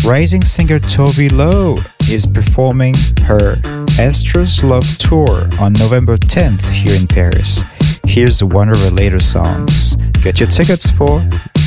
Rising singer Toby Lowe is performing her Astros Love Tour on November 10th here in Paris. Here's one of her later songs. Get your tickets for